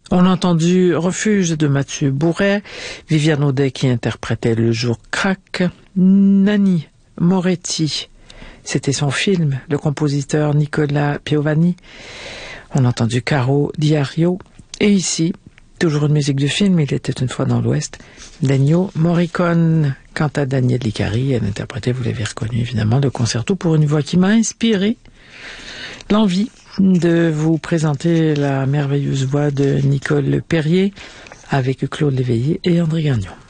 On a entendu Refuge de Mathieu Bourret, Viviane Audet qui interprétait Le jour craque, Nanni Moretti, c'était son film, le compositeur Nicolas Piovani. On a entendu Caro Diario, et ici, toujours une musique de film, Il était une fois dans l'Ouest, d'Ennio Morricone. Quant à Danielle Licari, elle interprétait, vous l'avez reconnu évidemment, le concerto pour une voix qui m'a inspiré l'envie de vous présenter la merveilleuse voix de Nicole Perrier avec Claude Léveillé et André Gagnon.